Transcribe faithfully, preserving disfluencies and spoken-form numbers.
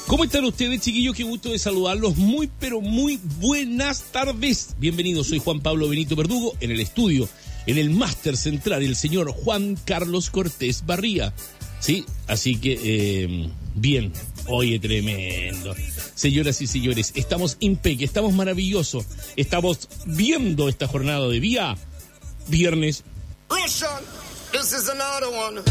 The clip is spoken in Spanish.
¿Cómo están ustedes, chiquillos? Qué gusto de saludarlos. Muy, pero muy buenas tardes. Bienvenidos, soy Juan Pablo Benito Verdugo, en el estudio, en el máster central, el señor Juan Carlos Cortés Barría. Sí, así que, eh, bien, oye, tremendo. Señoras y señores, estamos impec, estamos maravillosos. Estamos viendo esta jornada de día viernes. Russian, this is another one.